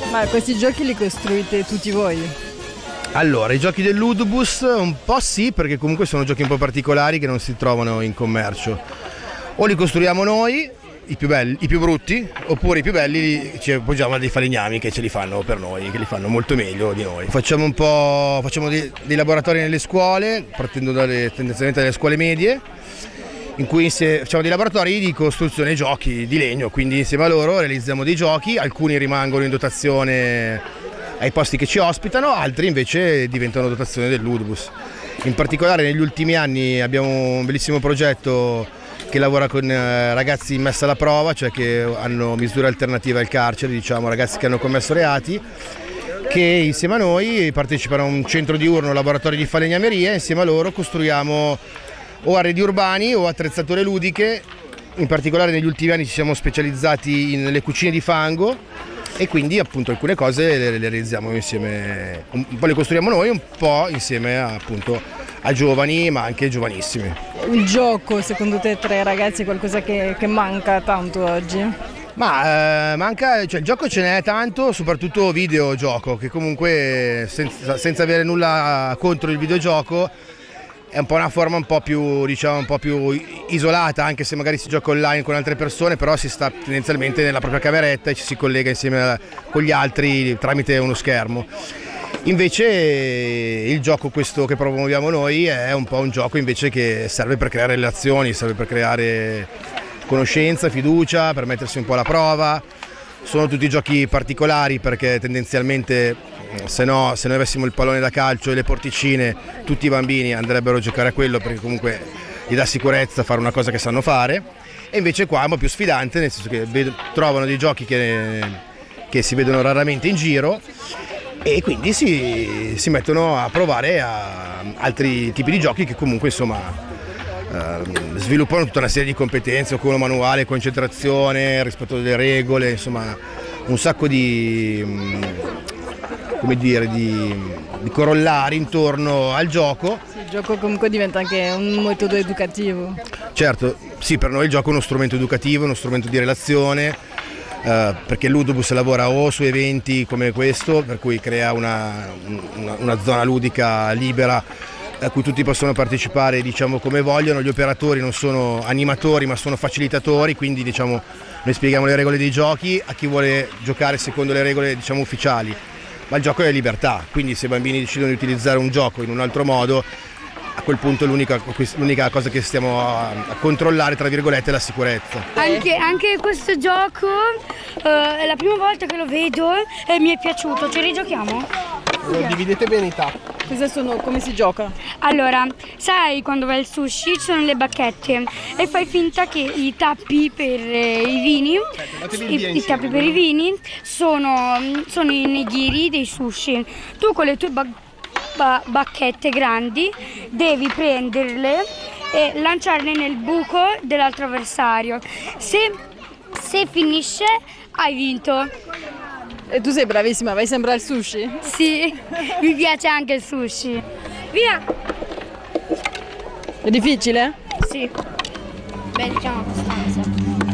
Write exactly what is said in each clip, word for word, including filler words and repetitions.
Ma questi giochi li costruite tutti voi? Allora, i giochi del Ludobus un po' sì, perché comunque sono giochi un po' particolari che non si trovano in commercio. O li costruiamo noi, i più belli, i più brutti, oppure i più belli ci appoggiamo a dei falegnami che ce li fanno per noi, che li fanno molto meglio di noi. Facciamo un po', facciamo dei, dei laboratori nelle scuole, partendo dalle, tendenzialmente dalle scuole medie, in cui facciamo dei laboratori di costruzione giochi di legno, quindi insieme a loro realizziamo dei giochi, alcuni rimangono in dotazione ai posti che ci ospitano, altri invece diventano dotazione del Ludobus. In particolare negli ultimi anni abbiamo un bellissimo progetto che lavora con ragazzi in messa alla prova, cioè che hanno misure alternative al carcere, diciamo ragazzi che hanno commesso reati, che insieme a noi partecipano a un centro diurno, laboratorio di falegnameria, e insieme a loro costruiamo o arredi urbani o attrezzature ludiche. In particolare negli ultimi anni ci siamo specializzati nelle cucine di fango e quindi appunto alcune cose le, le realizziamo insieme, un po' le costruiamo noi, un po' insieme a, appunto a giovani ma anche giovanissimi. Il gioco secondo te tra i ragazzi è qualcosa che, che manca tanto oggi? Ma eh, manca, cioè il gioco ce n'è tanto, soprattutto videogioco, che comunque senza, senza avere nulla contro il videogioco è un po' una forma un po' più, diciamo, un po' più isolata, anche se magari si gioca online con altre persone, però si sta tendenzialmente nella propria cameretta e ci si collega insieme a, con gli altri tramite uno schermo. Invece il gioco questo che promuoviamo noi è un po' un gioco invece che serve per creare relazioni, serve per creare conoscenza, fiducia, per mettersi un po' alla prova. Sono tutti giochi particolari perché tendenzialmente se no, se noi avessimo il pallone da calcio e le porticine, tutti i bambini andrebbero a giocare a quello perché comunque gli dà sicurezza fare una cosa che sanno fare, e invece qua è un po' più sfidante, nel senso che trovano dei giochi che, che si vedono raramente in giro e quindi si, si mettono a provare a altri tipi di giochi che comunque insomma eh, sviluppano tutta una serie di competenze, occulo manuale, concentrazione, rispetto delle regole, insomma un sacco di, come dire, di, di corollari intorno al gioco. Sì, il gioco comunque diventa anche un metodo educativo. Certo, sì, per noi il gioco è uno strumento educativo, uno strumento di relazione. Uh, perché il Ludobus lavora o su eventi come questo, per cui crea una, una, una zona ludica libera a cui tutti possono partecipare, diciamo, come vogliono. Gli operatori non sono animatori ma sono facilitatori, quindi diciamo, noi spieghiamo le regole dei giochi a chi vuole giocare secondo le regole, diciamo, ufficiali, ma il gioco è libertà, quindi se i bambini decidono di utilizzare un gioco in un altro modo, a quel punto l'unica, l'unica cosa che stiamo a, a controllare, tra virgolette, è la sicurezza. Anche, anche questo gioco uh, è la prima volta che lo vedo e mi è piaciuto. Ci rigiochiamo? Lo dividete bene i tappi. Cosa sono, come si gioca? Allora, sai quando vai al sushi ci sono le bacchette e fai finta che i tappi per eh, i vini, certo, i, i tappi per i vini sono, sono i nigiri dei sushi. Tu con le tue bacchette Ba bacchette grandi devi prenderle e lanciarle nel buco dell'altro avversario. Se, se finisce hai vinto. E tu sei bravissima, vai sempre al sushi? Sì, mi piace anche il sushi. Via! È difficile? Sì. Beh, diciamo abbastanza.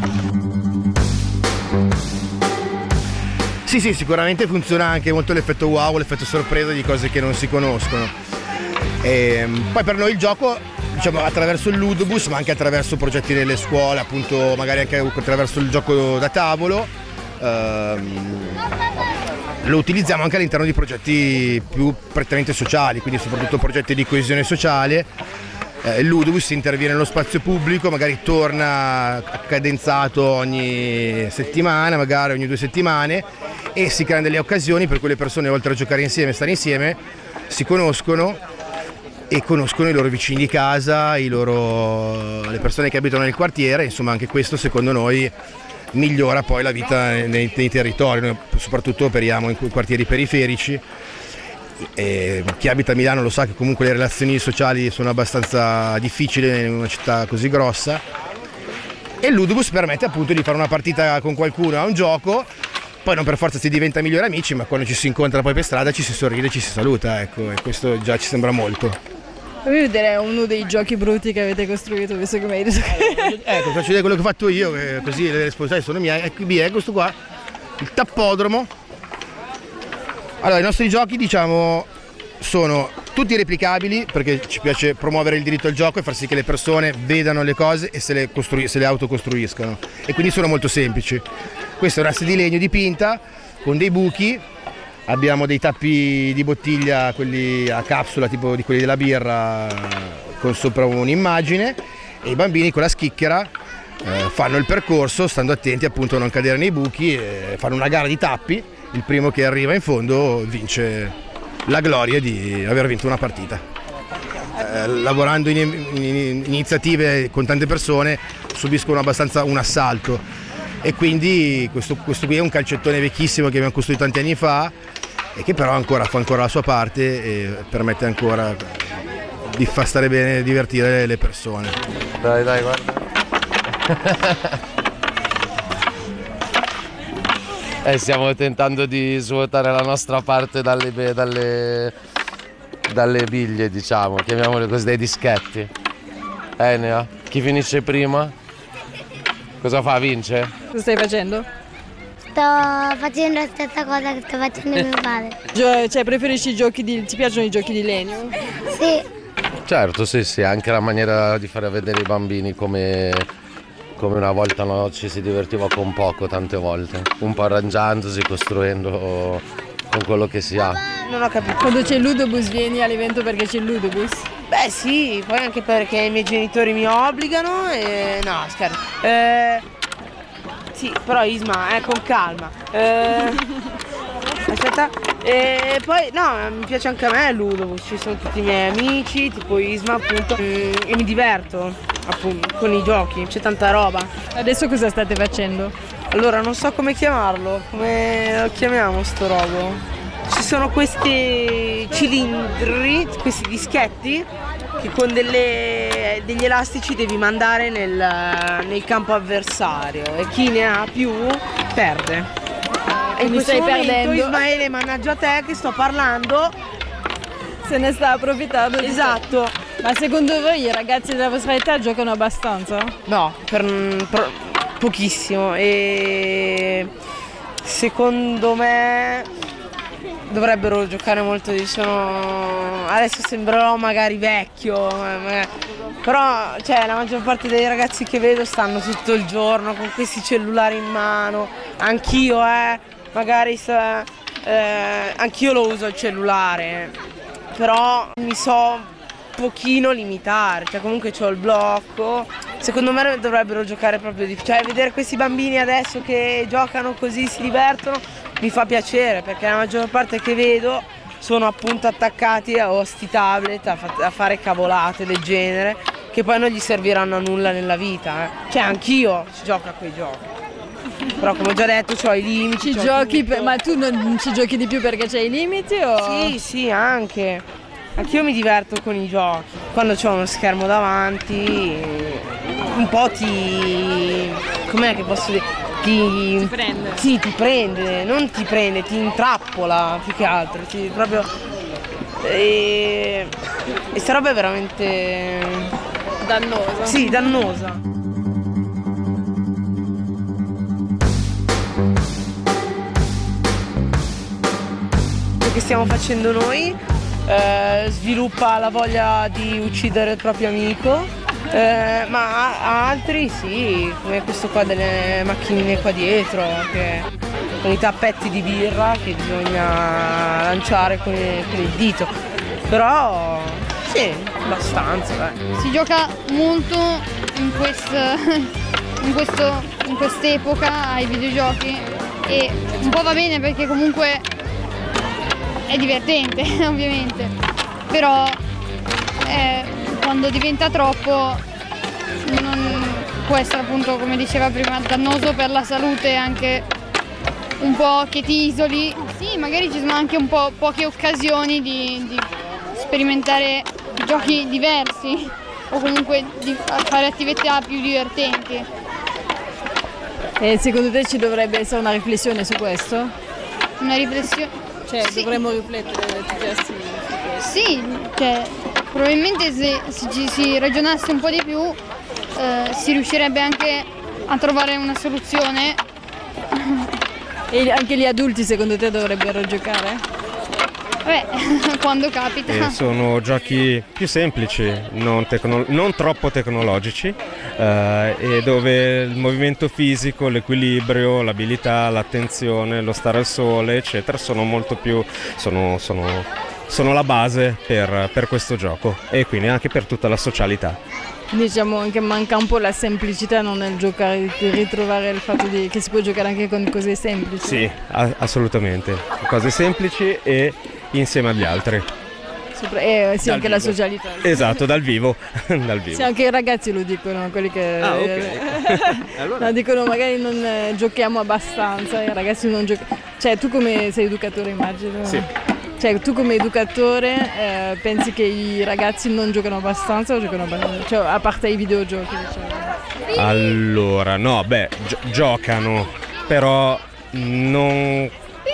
Sì, sì, sicuramente funziona anche molto l'effetto wow, l'effetto sorpresa di cose che non si conoscono. E poi per noi il gioco, diciamo, attraverso il Ludobus, ma anche attraverso progetti nelle scuole, appunto magari anche attraverso il gioco da tavolo, ehm, lo utilizziamo anche all'interno di progetti più prettamente sociali, quindi soprattutto progetti di coesione sociale. Il Ludobus interviene nello spazio pubblico, magari torna cadenzato ogni settimana, magari ogni due settimane, e si creano delle occasioni per cui le persone, oltre a giocare insieme, stare insieme, si conoscono e conoscono i loro vicini di casa, i loro, le persone che abitano nel quartiere. Insomma, anche questo secondo noi migliora poi la vita nei, nei territori. Noi soprattutto operiamo in quartieri periferici. E chi abita a Milano lo sa che comunque le relazioni sociali sono abbastanza difficili in una città così grossa, e il Ludobus permette appunto di fare una partita con qualcuno a un gioco, poi non per forza si diventa migliori amici, ma quando ci si incontra poi per strada ci si sorride, ci si saluta, ecco, e questo già ci sembra molto. Fammi vedere uno dei giochi brutti che avete costruito, visto che mi hai detto che... Ecco, faccio vedere quello che ho fatto io, così le responsabili sono mie. Ecco, è questo qua, il tappodromo. Allora, i nostri giochi, diciamo, sono tutti replicabili, perché ci piace promuovere il diritto al gioco e far sì che le persone vedano le cose e se le, costrui- se le autocostruiscano, e quindi sono molto semplici. Questo è un asse di legno dipinta con dei buchi, abbiamo dei tappi di bottiglia, quelli a capsula tipo di quelli della birra, con sopra un'immagine, e i bambini con la schicchera eh, fanno il percorso stando attenti appunto a non cadere nei buchi, e fanno una gara di tappi. Il primo che arriva in fondo vince la gloria di aver vinto una partita. Eh, lavorando in, in, in iniziative con tante persone subiscono abbastanza un assalto, e quindi questo, questo qui è un calcettone vecchissimo che abbiamo costruito tanti anni fa e che però ancora fa ancora la sua parte e permette ancora di far stare bene e divertire le persone. Dai dai, guarda. Eh, stiamo tentando di svuotare la nostra parte dalle, dalle, dalle biglie, diciamo, chiamiamole così, dai dischetti. Enea, chi finisce prima? Cosa fa? Vince? Cosa stai facendo? Sto facendo la stessa cosa che sto facendo mio padre. Gio- cioè, preferisci i giochi di... ti piacciono i giochi di legno? Sì, Certo, sì, sì, anche la maniera di fare vedere i bambini come, come una volta, no, ci si divertiva con poco tante volte, un po' arrangiandosi, costruendo con quello che si ha. Non ho capito. Quando c'è il Ludobus vieni all'evento perché c'è il Ludobus? Beh sì, poi anche perché i miei genitori mi obbligano e... no, scherzo. Eh, sì, però Isma, eh, con calma. Eh, aspetta. E poi, no, mi piace anche a me Ludobus, ci sono tutti i miei amici, tipo Isma appunto, e mi diverto appunto con i giochi, c'è tanta roba. Adesso cosa state facendo? Allora, non so come chiamarlo, come lo chiamiamo sto robo? Ci sono questi cilindri, questi dischetti che con delle, degli elastici devi mandare nel, nel campo avversario e chi ne ha più perde. E in Mi questo stai momento perdendo. Ismaele, mannaggia a te che sto parlando. Se ne sta approfittando. di- Esatto. Ma secondo voi i ragazzi della vostra età giocano abbastanza? No, per, per- pochissimo e secondo me dovrebbero giocare molto di sono adesso sembrerò magari vecchio, ma- ma- però cioè, la maggior parte dei ragazzi che vedo stanno tutto il giorno con questi cellulari in mano, anch'io eh, magari sa- eh, anch'io lo uso il cellulare, però mi so pochino limitare, cioè comunque c'ho il blocco, secondo me dovrebbero giocare proprio di più, cioè vedere questi bambini adesso che giocano così, si divertono, mi fa piacere perché la maggior parte che vedo sono appunto attaccati a sti tablet a, fa- a fare cavolate del genere che poi non gli serviranno a nulla nella vita, eh. Cioè anch'io ci gioco a quei giochi, però come ho già detto c'ho i limiti. Ci c'ho giochi, tutto. per- ma tu non ci giochi di più perché c'hai i limiti o? Sì, sì, anche. Anch'io mi diverto con i giochi. Quando c'ho uno schermo davanti, un po' ti... com'è che posso dire? Ti, Ti prende. Sì, ti prende, non ti prende, ti intrappola più che altro. Ti proprio... E... e sta roba è veramente... Dannoso. sì, dannosa. Quello che stiamo facendo noi eh, sviluppa la voglia di uccidere il proprio amico, eh, ma a- altri sì, come questo qua delle macchinine qua dietro, che, con i tappetti di birra che bisogna lanciare con il, con il dito. Però sì, abbastanza, dai. Si gioca molto in, quest- in, questo, in quest'epoca ai videogiochi e un po' va bene perché comunque è divertente ovviamente, però eh, quando diventa troppo non può essere appunto, come diceva prima, dannoso per la salute, anche un po' che ti isoli. Sì, magari ci sono anche un po' poche occasioni di, di sperimentare giochi diversi o comunque di fare attività più divertenti. E secondo te ci dovrebbe essere una riflessione su questo? Una riflessione. Cioè, Sì. dovremmo riflettere tutti assieme su questo. Sì, cioè, probabilmente se, se ci si ragionasse un po' di più eh, si riuscirebbe anche a trovare una soluzione. E anche gli adulti secondo te dovrebbero giocare? Vabbè, quando capita. E sono giochi più semplici, non, tecno- non troppo tecnologici, eh, e dove il movimento fisico, l'equilibrio, l'abilità, l'attenzione, lo stare al sole, eccetera, sono molto più sono, sono, sono la base per, per questo gioco, e quindi anche per tutta la socialità. Diciamo che manca un po' la semplicità, no, nel giocare, di ritrovare il fatto di, che si può giocare anche con cose semplici. Sì, a- assolutamente, cose semplici e insieme agli altri. Sopra- e sì, Dal anche la vivo. socialità. Esatto, dal vivo. dal vivo. Sì, anche i ragazzi lo dicono, quelli che Ah, ok. Allora. no, dicono magari non eh, giochiamo abbastanza, i ragazzi non giocano. Cioè, tu come sei educatore, immagino. Sì. Cioè, tu come educatore eh, pensi che i ragazzi non giocano abbastanza o giocano abbastanza? Cioè, a parte i videogiochi, diciamo. Allora, no, beh, gio- giocano, però non,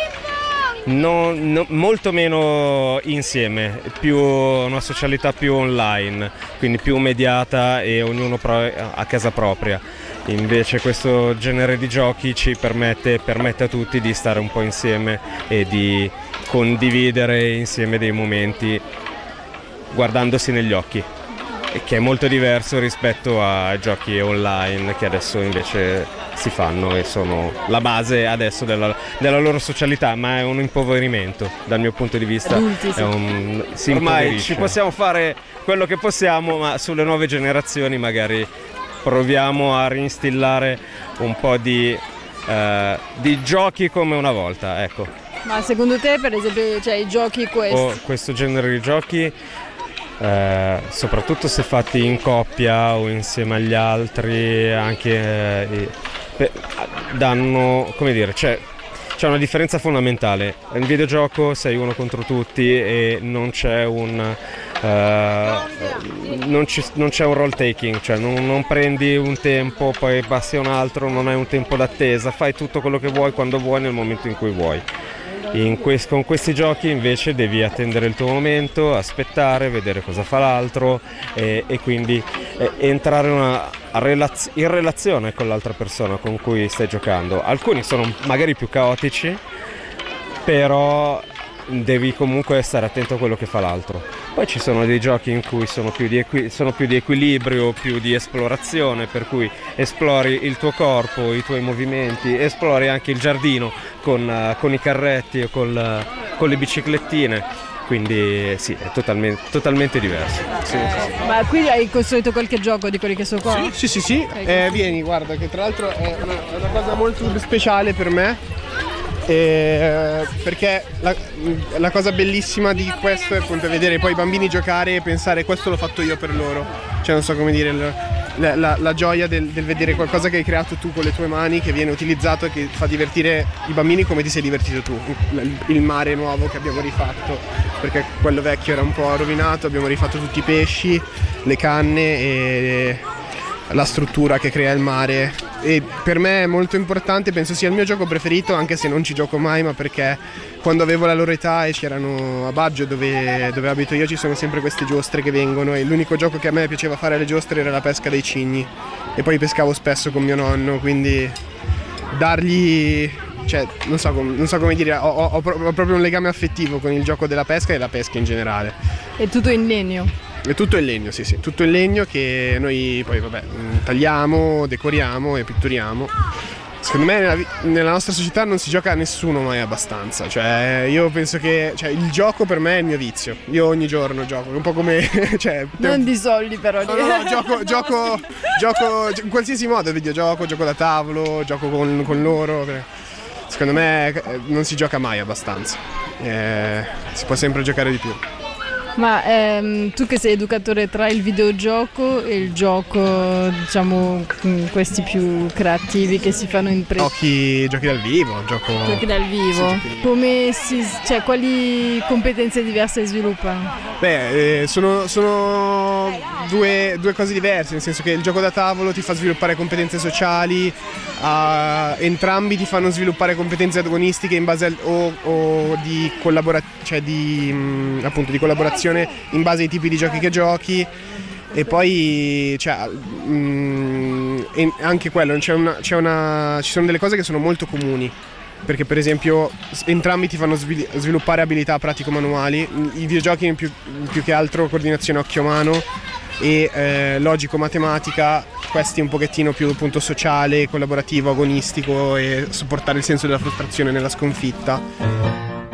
non- no- molto meno insieme, più una socialità più online, quindi più mediata e ognuno pro- a casa propria. Invece questo genere di giochi ci permette, permette a tutti di stare un po' insieme e di condividere insieme dei momenti guardandosi negli occhi, e che è molto diverso rispetto ai giochi online che adesso invece si fanno e sono la base adesso della, della loro socialità, ma è un impoverimento dal mio punto di vista. Adulti, sì. È un, si ormai ci possiamo fare quello che possiamo, ma sulle nuove generazioni magari proviamo a reinstillare un po' di, eh, di giochi come una volta, ecco. Ma secondo te, per esempio, cioè, i giochi questi? O questo genere di giochi, eh, soprattutto se fatti in coppia o insieme agli altri, anche eh, pe- danno, come dire, c'è, c'è una differenza fondamentale. In videogioco sei uno contro tutti e non c'è un eh, non, ci- non c'è un role taking, cioè non, non prendi un tempo, poi passi a un altro, non hai un tempo d'attesa, fai tutto quello che vuoi quando vuoi nel momento in cui vuoi. In quest- con questi giochi invece devi attendere il tuo momento, aspettare, vedere cosa fa l'altro e, e quindi eh, entrare in una relaz- in relazione con l'altra persona con cui stai giocando. Alcuni sono magari più caotici, però devi comunque stare attento a quello che fa l'altro. Poi ci sono dei giochi in cui sono più di, equi- sono più di equilibrio, più di esplorazione, per cui esplori il tuo corpo, i tuoi movimenti, esplori anche il giardino con, uh, con i carretti o col, uh, con le biciclettine, quindi sì, è totalmente, totalmente diverso. Sì, sì, sì. Ma qui hai costruito qualche gioco di quelli che so qua? Sì, sì, sì. Eh, vieni, guarda, che tra l'altro è una, è una cosa molto speciale per me. Eh, perché la, la cosa bellissima di questo è appunto vedere poi i bambini giocare e pensare questo l'ho fatto io per loro, cioè non so come dire, il- la, la- la gioia del, del vedere qualcosa che hai creato tu con le tue mani, che viene utilizzato e che fa divertire i bambini come ti sei divertito tu. Il, il mare nuovo che abbiamo rifatto, perché quello vecchio era un po' rovinato, abbiamo rifatto tutti i pesci, le canne e la struttura che crea il mare, e per me è molto importante, penso sia il mio gioco preferito, anche se non ci gioco mai, ma perché quando avevo la loro età e c'erano a Baggio dove, dove abito io ci sono sempre queste giostre che vengono, e l'unico gioco che a me piaceva fare alle giostre era la pesca dei cigni, e poi pescavo spesso con mio nonno, quindi dargli, cioè non so, com- non so come dire, ho, ho- ho pro- ho proprio un legame affettivo con il gioco della pesca e la pesca in generale. È tutto in legno. È tutto in legno, sì sì, tutto in legno che noi poi vabbè mh, tagliamo, decoriamo e pitturiamo. Secondo me nella, vi- nella nostra società non si gioca a nessuno mai abbastanza, cioè io penso che cioè, il gioco per me è il mio vizio, io ogni giorno gioco, un po' come... cioè, Non di soldi però. no, no, no, gioco, gioco, gioco in qualsiasi modo, videogioco, gioco da tavolo, gioco con, con loro, secondo me eh, non si gioca mai abbastanza, eh, si può sempre giocare di più. Ma ehm, tu che sei educatore, tra il videogioco e il gioco, diciamo, mm, questi più creativi che si fanno in pre- Giochi, giochi dal vivo, gioco... giochi dal vivo, Sì, giochi dal vivo. come si, cioè, quali competenze diverse sviluppano? Beh, eh, sono, sono due, due cose diverse, nel senso che il gioco da tavolo ti fa sviluppare competenze sociali, a- entrambi ti fanno sviluppare competenze agonistiche in base al, o, o di, collabora- cioè di, mh, appunto, di collaborazione in base ai tipi di giochi che giochi, e poi cioè, mh, e anche quello c'è una, c'è una, ci sono delle cose che sono molto comuni perché per esempio entrambi ti fanno sviluppare abilità pratico-manuali, i videogiochi più, più che altro coordinazione occhio-mano e eh, logico-matematica, questi un pochettino più appunto sociale, collaborativo, agonistico e supportare il senso della frustrazione nella sconfitta.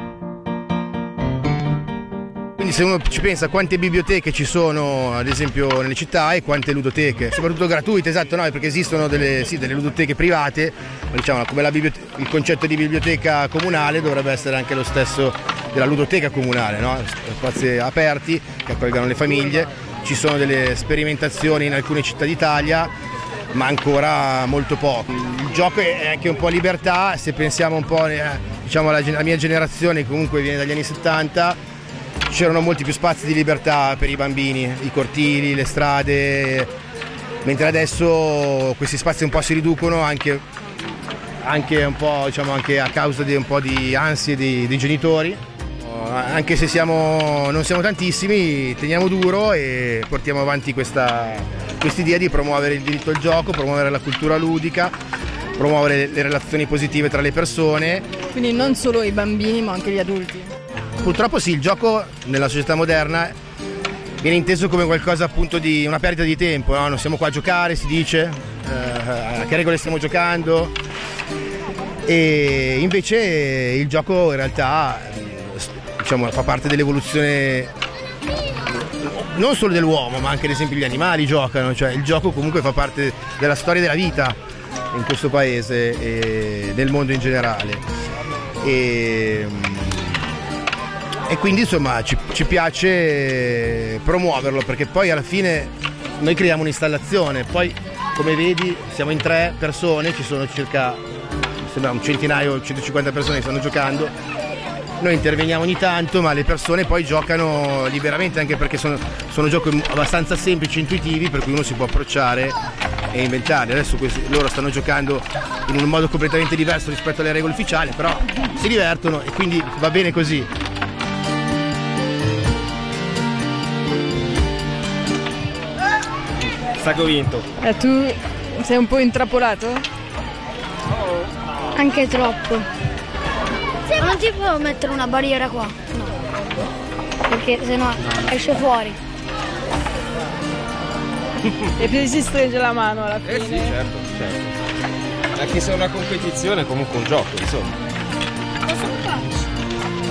Quindi se uno ci pensa a quante biblioteche ci sono ad esempio nelle città e quante ludoteche, soprattutto gratuite, esatto, no? Perché esistono delle, sì, delle ludoteche private, diciamo come la il concetto di biblioteca comunale dovrebbe essere anche lo stesso della ludoteca comunale, no? Spazi aperti che accolgano le famiglie, ci sono delle sperimentazioni in alcune città d'Italia, ma ancora molto poco. Il gioco è anche un po' libertà, se pensiamo un po' diciamo alla, alla mia generazione, comunque viene dagli anni settanta, c'erano molti più spazi di libertà per i bambini, i cortili, le strade, mentre adesso questi spazi un po' si riducono anche, anche, un po', diciamo, anche a causa di un po' di ansie dei, dei genitori. Anche se siamo, non siamo tantissimi, teniamo duro e portiamo avanti questa idea di promuovere il diritto al gioco, promuovere la cultura ludica, promuovere le relazioni positive tra le persone. Quindi non solo i bambini ma anche gli adulti. Purtroppo sì, il gioco nella società moderna viene inteso come qualcosa appunto di una perdita di tempo, no? Non siamo qua a giocare, si dice, eh, a che regole stiamo giocando, e invece il gioco in realtà diciamo, fa parte dell'evoluzione non solo dell'uomo ma anche ad esempio gli animali giocano, cioè il gioco comunque fa parte della storia della vita in questo paese e nel mondo in generale. E, E quindi insomma ci, ci piace promuoverlo perché poi alla fine noi creiamo un'installazione, poi come vedi siamo in tre persone, ci sono circa sembra un centinaio, centocinquanta persone che stanno giocando, noi interveniamo ogni tanto ma le persone poi giocano liberamente anche perché sono, sono giochi abbastanza semplici e intuitivi per cui uno si può approcciare e inventare. Adesso questi, loro stanno giocando in un modo completamente diverso rispetto alle regole ufficiali, però si divertono e quindi va bene così. Che ho vinto. E tu sei un po' intrappolato? Anche troppo. Ma non ti può mettere una barriera qua? No. Perché sennò esce fuori. E più si stringe la mano alla fine. Eh sì, certo, certo. Anche se è una competizione, è comunque un gioco, insomma. Posso fare?